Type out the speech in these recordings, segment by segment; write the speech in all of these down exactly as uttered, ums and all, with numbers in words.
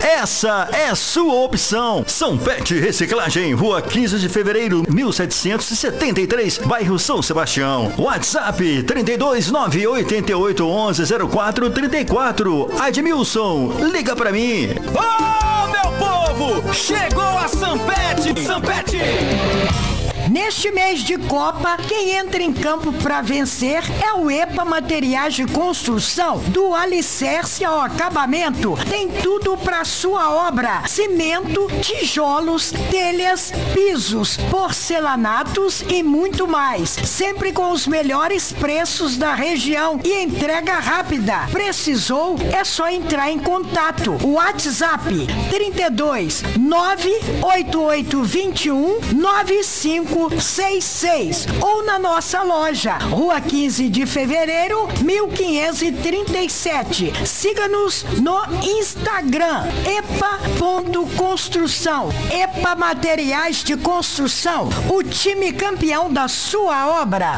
essa é sua opção. Sanpet Reciclagem, Rua quinze de Fevereiro, mil setecentos e setenta e três, bairro São Sebastião. WhatsApp trinta e dois, nove oito oito, onze, zero quatro, trinta e quatro. Admilson, liga pra mim. Ô, meu povo, chegou a Sanpet. Sanpet. Neste mês de Copa, quem entra em campo para vencer é o EPA Materiais de Construção, do alicerce ao acabamento. Tem tudo para sua obra: cimento, tijolos, telhas, pisos, porcelanatos e muito mais. Sempre com os melhores preços da região e entrega rápida. Precisou? É só entrar em contato. WhatsApp trinta e dois, nove oito oito dois um, nove cinco seis seis ou na nossa loja, Rua quinze de Fevereiro, mil quinhentos e trinta e sete. Siga-nos no Instagram, epa.construção. EPA Materiais de Construção, o time campeão da sua obra.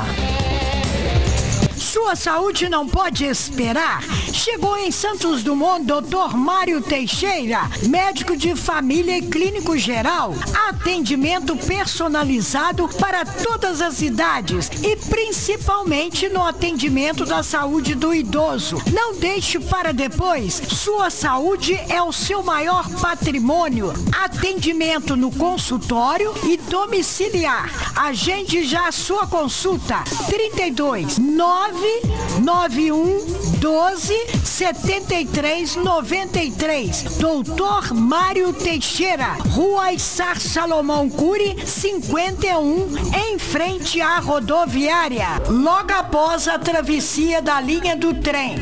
Sua saúde não pode esperar. Chegou em Santos Dumont doutor Mário Teixeira, médico de família e clínico geral. Atendimento personalizado para todas as idades e principalmente no atendimento da saúde do idoso. Não deixe para depois. Sua saúde é o seu maior patrimônio. Atendimento no consultório e domiciliar. Agende já a sua consulta. trinta e dois, nove nove um doze setenta e três noventa e três. doutor Mário Teixeira, Rua Issar Salomão Cury, cinquenta e um, em frente à rodoviária, logo após a travessia da linha do trem.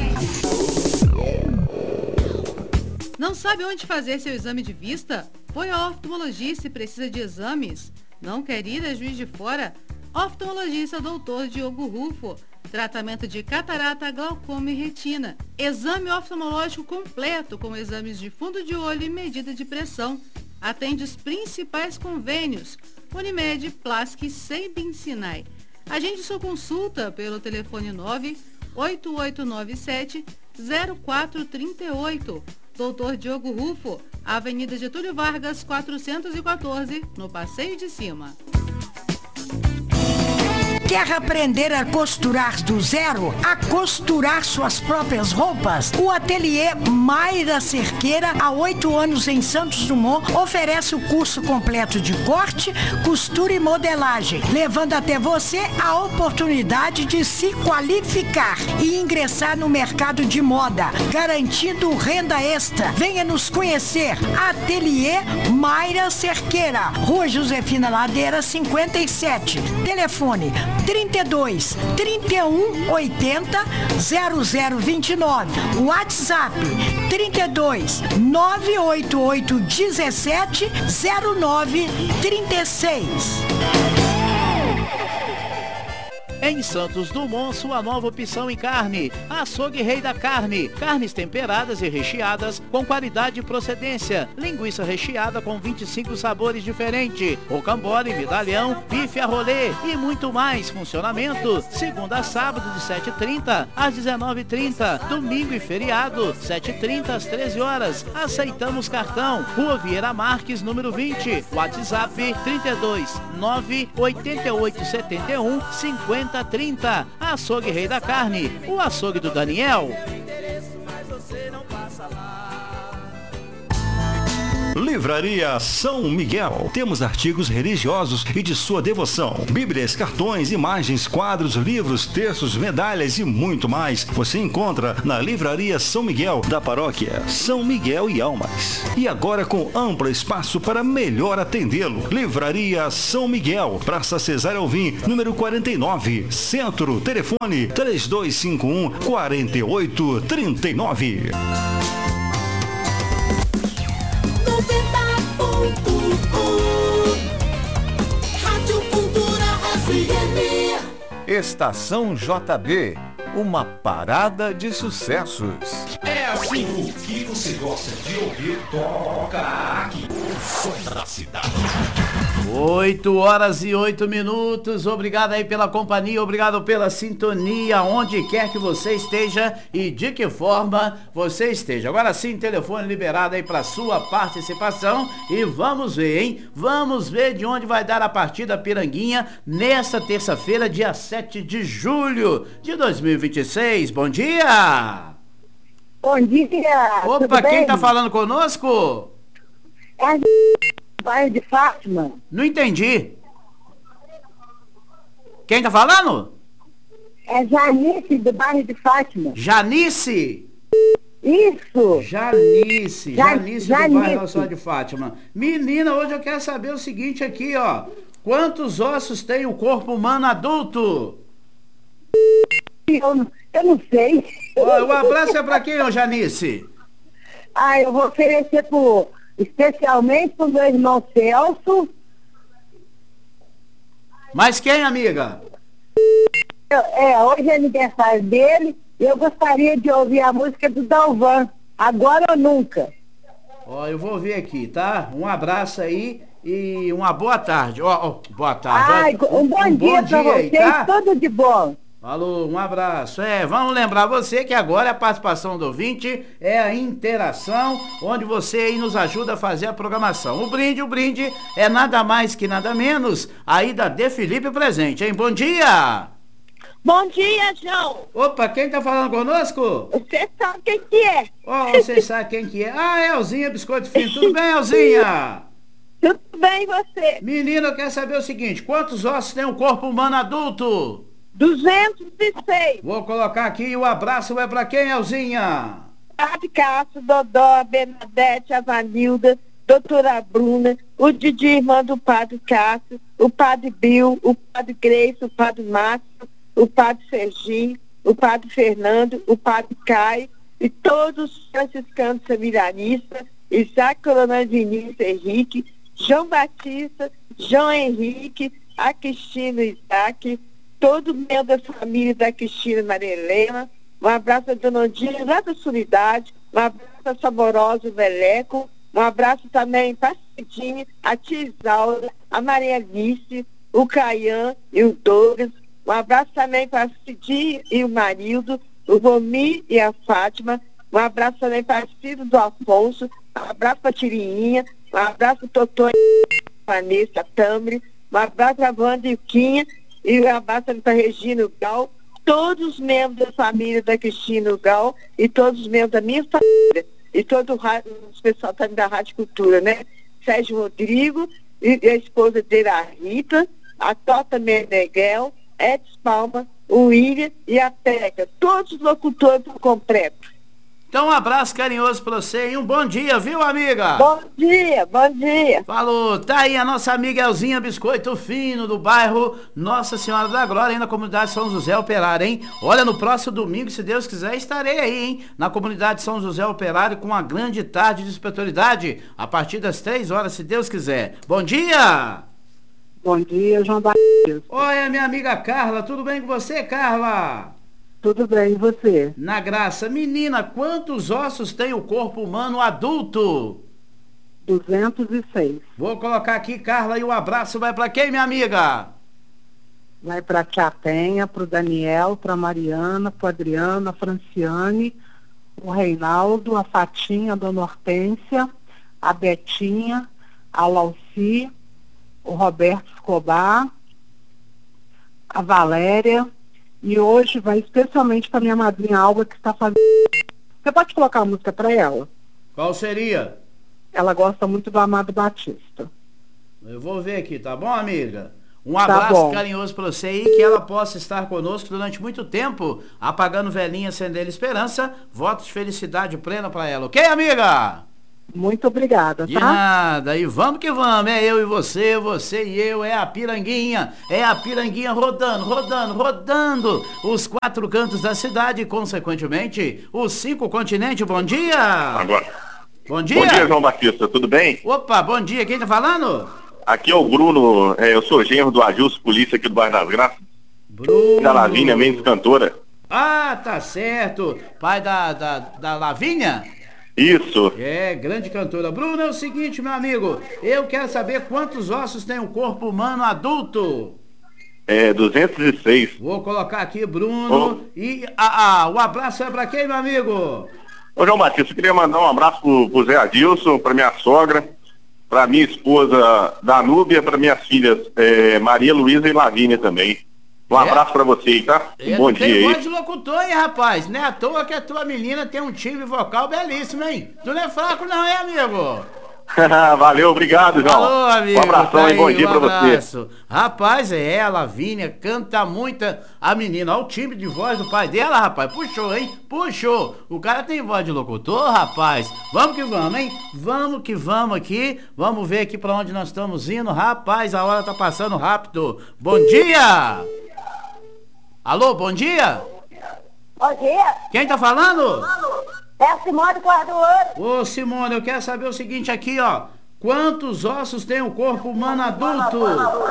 Não sabe onde fazer seu exame de vista? Foi ao oftalmologista e precisa de exames? Não quer ir a Juiz de Fora? Oftalmologista doutor Diogo Rufo. Tratamento de catarata, glaucoma e retina. Exame oftalmológico completo com exames de fundo de olho e medida de pressão. Atende os principais convênios: Unimed, Plask e Seibin Sinai. Agende sua consulta pelo telefone nove oito oito nove sete zero quatro três oito. doutor Diogo Rufo, Avenida Getúlio Vargas, quatrocentos e quatorze, no Passeio de Cima. Quer aprender a costurar do zero? A costurar suas próprias roupas? O ateliê Mayra Cerqueira, há oito anos em Santos Dumont, oferece o curso completo de corte, costura e modelagem, levando até você a oportunidade de se qualificar e ingressar no mercado de moda, garantindo renda extra. Venha nos conhecer. Ateliê Mayra Cerqueira, Rua Josefina Ladeira, cinquenta e sete. Telefone trinta e dois, trinta e um, oitenta, zero zero vinte e nove. WhatsApp trinta e dois, nove oito oito dezessete, zero nove trinta e seis. Em Santos Dumont, sua nova opção em carne. Açougue Rei da Carne. Carnes temperadas e recheadas com qualidade e procedência. Linguiça recheada com vinte e cinco sabores diferentes. Rocambole, medalhão, bife a rolê e muito mais. Funcionamento segunda a sábado de sete e trinta às dezenove e trinta. Domingo e feriado, sete e trinta às treze horas. Aceitamos cartão. Rua Vieira Marques, número vinte. WhatsApp trinta e dois, nove oito oito sete um, cinquenta trinta. Açougue Rei da Carne, o açougue do Daniel. Livraria São Miguel. Temos artigos religiosos e de sua devoção. Bíblias, cartões, imagens, quadros, livros, textos, medalhas e muito mais. Você encontra na Livraria São Miguel, da paróquia São Miguel e Almas. E agora com amplo espaço para melhor atendê-lo. Livraria São Miguel, Praça Cesário Alvim, número quarenta e nove, Centro. Telefone três dois cinco um, quatro oito três nove. Estação J B, uma parada de sucessos. É assim O que você gosta de ouvir, toca aqui. O som da cidade. oito horas e oito minutos, obrigado aí pela companhia, obrigado pela sintonia, onde quer que você esteja e de que forma você esteja. Agora sim, telefone liberado aí para sua participação e vamos ver, hein? Vamos ver de onde vai dar a partida Piranguinha nesta terça-feira, dia sete de julho de dois mil e vinte e seis. Bom dia! Bom dia! Opa, quem tá falando conosco? É a bairro de Fátima. Não entendi. Quem tá falando? É Janice, do bairro de Fátima. Janice? Isso. Janice, Ja- Janice do Janice. bairro Nossa Senhora de Fátima. Menina, hoje eu quero saber o seguinte aqui, ó. Quantos ossos tem o corpo humano adulto? Eu, não- eu não sei. Ó, um abraço é pra quem, ô Janice? Ah, eu vou oferecer por, especialmente pro meu irmão Celso. Mas quem, amiga? Eu- é, hoje é aniversário dele e eu gostaria de ouvir a música do Dalvan, Agora ou Nunca. Ó, eu vou ver aqui, tá? Um abraço aí e uma boa tarde. Ó, ó, boa tarde. ó. Ai, um bom dia pra aí, vocês, tá? tudo de bom. Falou, um abraço. É, vamos lembrar você que agora a participação do ouvinte é a interação, onde você aí nos ajuda a fazer a programação. O brinde, o brinde é nada mais que nada menos aí da De Felipe presente, hein? Bom dia! Bom dia, João. Opa, quem tá falando conosco? Você sabe quem que é? Ó, você sabe quem que é? Ah, é Elzinha Biscoito Fino. Tudo bem, Elzinha? Tudo bem, você? Menina, eu quero saber o seguinte, quantos ossos tem um corpo humano adulto? duzentos e seis. Vou colocar aqui, o abraço é pra quem, Elzinha? Padre Cássio, Dodó, a Bernadette, a Vanilda, doutora Bruna, o Didi, irmã do Padre Cássio, o Padre Bill, o Padre Grace, o Padre Márcio, o Padre Serginho, o Padre Fernando, o Padre Caio e todos os franciscanos seminaristas, Isaac Coronel Vinícius Henrique, João Batista, João Henrique, a Cristina Isaac, todo membro da família da Cristina Maria Helena, um abraço a Dona Odile, lá da Solidade, um abraço a Saborosa Veleco, um abraço também para a Cidinha, a tia Isaura, a Maria Alice, o Caian e o Douglas, um abraço também para a Cidinha e o Marildo, o Romi e a Fátima, um abraço também para a Cida do Afonso, um abraço para a Tirinha, um abraço para o Totô, Vanessa, a Tambre, um abraço para a Wanda e o Quinha, e um abraço para a Regina Gal, todos os membros da família da Cristina Gal e todos os membros da minha família e todo o, rádio, o pessoal também da Rádio Cultura, né? Sérgio Rodrigo e a esposa dele, a Rita, a Tota Meneghel, Edson Palma, o William e a Teca, todos os locutores por completo. Então um abraço carinhoso pra você e um bom dia, viu, amiga? Bom dia, bom dia. Falou, tá aí a nossa amiga Elzinha Biscoito Fino, do bairro Nossa Senhora da Glória, aí na comunidade São José Operário, hein? Olha, no próximo domingo, se Deus quiser, estarei aí, hein? Na comunidade São José Operário, com uma grande tarde de espiritualidade, a partir das três horas, se Deus quiser. Bom dia! Bom dia, João Batista. Oi, minha amiga Carla, tudo bem com você, Carla? Tudo bem, e você? Na graça. Menina, quantos ossos tem o corpo humano adulto? duzentos e seis. Vou colocar aqui, Carla, e o abraço vai pra quem, minha amiga? Vai para Tia Penha, para o Daniel, para a Mariana, para o Adriano, a Franciane, o Reinaldo, a Fatinha, a Dona Hortência, a Betinha, a Lauci, o Roberto Escobar, a Valéria, e hoje vai especialmente para minha madrinha Alba, que está fazendo... Você pode colocar a música para ela? Qual seria? Ela gosta muito do Amado Batista. Eu vou ver aqui, tá bom, amiga? Um Tá abraço bom. carinhoso pra você e que ela possa estar conosco durante muito tempo, apagando velhinha, acendendo esperança. Votos de felicidade plena pra ela, ok, amiga? Muito obrigada, De tá? nada, e vamos que vamos, é eu e você, você e eu, é a piranguinha, é a piranguinha rodando, rodando, rodando os quatro cantos da cidade e, consequentemente, os cinco continentes. Bom dia! Agora. Bom dia! Bom dia, João Batista, tudo bem? Opa, bom dia, quem tá falando? Aqui é o Bruno, é, eu sou genro do Agilson Polícia aqui do bairro das Graças, Bruno. da Lavínia Mendes Cantora. Ah, tá certo. Pai da, da, da Lavínia? Isso. É, grande cantora. Bruno, é o seguinte, meu amigo. Eu quero saber quantos ossos tem um corpo humano adulto. É, duzentos e seis. Vou colocar aqui, Bruno. Oh. E ah, ah, o abraço é pra quem, meu amigo? Ô, João Batista, eu queria mandar um abraço pro, pro Zé Adilson, pra minha sogra, pra minha esposa Danúbia, pra minhas filhas é, Maria Luísa e Lavínia também. Um é? abraço pra vocês, tá? É, bom dia aí. Tem voz de locutor, hein, rapaz? Não é à toa que a tua menina tem um timbre vocal belíssimo, hein? Tu não é fraco não, é, amigo? Valeu, obrigado, João. Alô, amigo. Um abração tá e bom aí, dia um pra abraço. você. Rapaz, é, a Lavínia canta muito. A menina, olha o timbre de voz do pai dela, rapaz. Puxou, hein? Puxou. O cara tem voz de locutor, rapaz. Vamos que vamos, hein? Vamos que vamos aqui. Vamos ver aqui pra onde nós estamos indo. Rapaz, a hora tá passando rápido. Bom dia! Alô, bom dia? Bom dia. Quem tá falando? É a Simone Quarto Ouro. Ô, Simone, eu quero saber o seguinte aqui, ó. Quantos ossos tem um corpo humano adulto?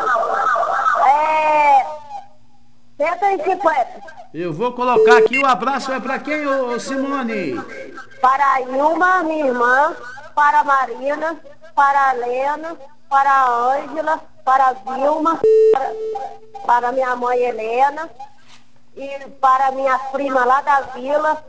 É... cento e cinquenta. Eu vou colocar aqui, o abraço é pra quem, ô, ô Simone? Para a Ilma, minha irmã, para a Marina, para a Helena, para a Ângela, para a Vilma, para, para minha mãe Helena e para minha prima lá da vila.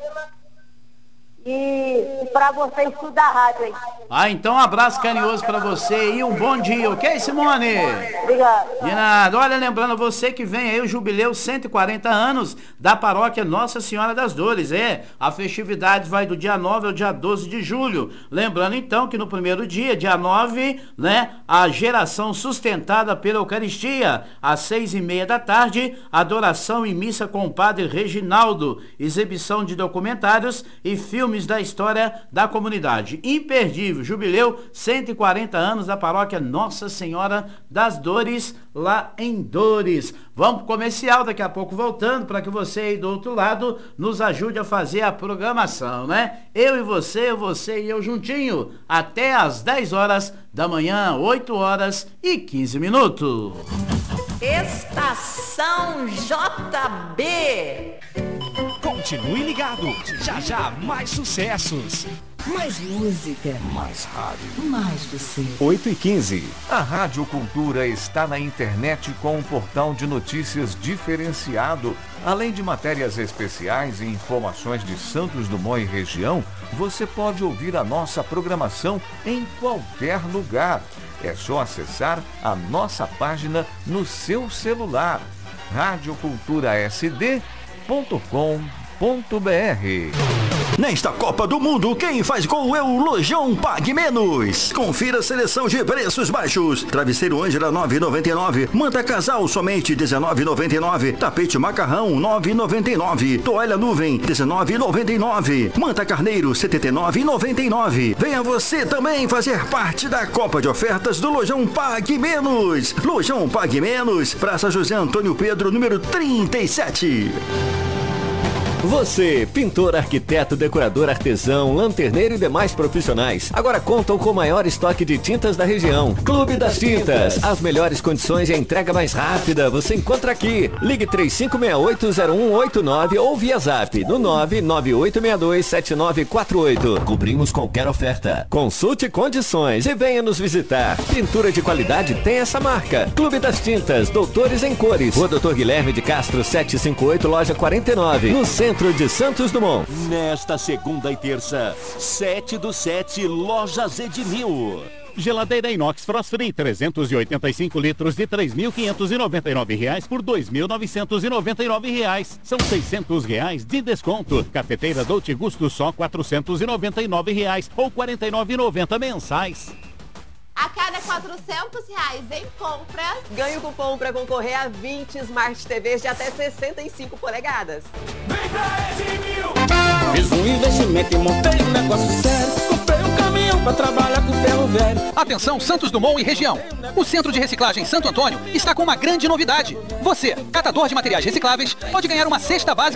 E para você estudar rádio aí. Ah, então um abraço carinhoso para você e um bom dia, ok, Simone? Obrigado. De nada. Olha, lembrando você que vem aí o jubileu cento e quarenta anos da paróquia Nossa Senhora das Dores, é. A festividade vai do dia nove ao dia doze de julho. Lembrando então que no primeiro dia, dia nove, né, a geração sustentada pela Eucaristia, às seis e meia da tarde, adoração e missa com o Padre Reginaldo, exibição de documentários e filmes da história da comunidade. Imperdível, jubileu cento e quarenta anos da paróquia Nossa Senhora das Dores, lá em Dores. Vamos pro comercial, daqui a pouco voltando, para que você aí do outro lado nos ajude a fazer a programação, né? Eu e você, você e eu juntinho, até às dez horas da manhã, oito horas e quinze minutos. Estação J B. Continue ligado, já já mais sucessos. Mais música. Mais rádio. Mais você. oito e quinze. A Rádio Cultura está na internet com um portal de notícias diferenciado. Além de matérias especiais e informações de Santos Dumont e região, você pode ouvir a nossa programação em qualquer lugar. É só acessar a nossa página no seu celular. rádio cultura s d ponto com ponto b r. Nesta Copa do Mundo, quem faz gol é o Lojão Pague Menos. Confira a seleção de preços baixos. Travesseiro Ângela nove e noventa e nove, manta casal somente dezenove e noventa e nove, tapete macarrão nove e noventa e nove, toalha nuvem dezenove e noventa e nove, manta carneiro setenta e nove e noventa e nove. Venha você também fazer parte da Copa de Ofertas do Lojão Pague Menos. Lojão Pague Menos, Praça José Antônio Pedro, número trinta e sete. Você, pintor, arquiteto, decorador, artesão, lanterneiro e demais profissionais, agora contam com o maior estoque de tintas da região. Clube das Tintas. As melhores condições e a entrega mais rápida você encontra aqui. Ligue três cinco seis oito zero um oito nove ou via zap no nove nove oito seis dois sete nove quatro oito. Cobrimos qualquer oferta. Consulte condições e venha nos visitar. Pintura de qualidade tem essa marca. Clube das Tintas, Doutores em Cores. Rua Doutor Guilherme de Castro setecentos e cinquenta e oito, loja quarenta e nove, no centro de Santos Dumont. Nesta segunda e terça, sete do sete, Lojas Edmil. Geladeira inox Frost Free trezentos e oitenta e cinco litros de três mil quinhentos e noventa e nove reais por dois mil novecentos e noventa e nove reais. São seiscentos reais de desconto. Cafeteira Dolce Gusto só quatrocentos e noventa e nove reais ou quarenta e nove reais e noventa centavos mensais. A cada quatrocentos reais em compras, ganhe o cupom para concorrer a vinte Smart T Vs de até sessenta e cinco polegadas. Vem pra Edmil! Fiz um investimento e montei um negócio sério. Comprei um caminhão para trabalhar com ferro velho. Atenção, Santos Dumont e região. O Centro de Reciclagem Santo Antônio está com uma grande novidade. Você, catador de materiais recicláveis, pode ganhar uma cesta básica